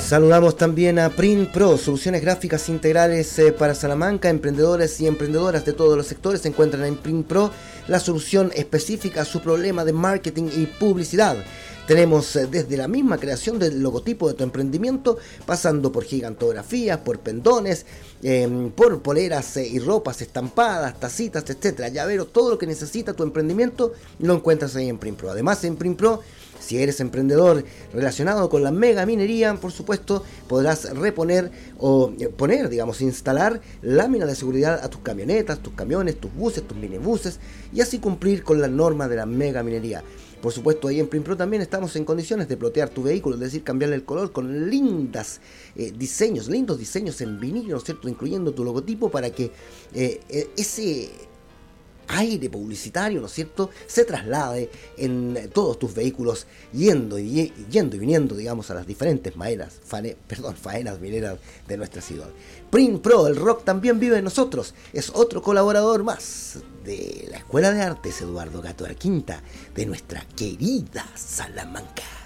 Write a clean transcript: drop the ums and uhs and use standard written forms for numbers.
Saludamos también a Print Pro, soluciones gráficas integrales para Salamanca. Emprendedores y emprendedoras de todos los sectores se encuentran en Print Pro la solución específica a su problema de marketing y publicidad. Tenemos desde la misma creación del logotipo de tu emprendimiento, pasando por gigantografías, por pendones, por poleras y ropas estampadas, tacitas, etcétera, llaveros, todo lo que necesita tu emprendimiento lo encuentras ahí en Print Pro. Además, en Print Pro, si eres emprendedor relacionado con la mega minería, por supuesto, podrás reponer o poner, instalar láminas de seguridad a tus camionetas, tus camiones, tus buses, tus minibuses, y así cumplir con la norma de la mega minería. Por supuesto, ahí en Print Pro también estamos en condiciones de plotear tu vehículo, es decir, cambiarle el color con lindos diseños en vinilo, ¿no es cierto?, incluyendo tu logotipo para que ese aire publicitario, ¿no es cierto?, se traslade en todos tus vehículos, yendo y viniendo, a las diferentes faenas mineras de nuestra ciudad. Print Pro, el rock también vive en nosotros, es otro colaborador más de la Escuela de Artes Eduardo Gato Arquinta, de nuestra querida Salamanca.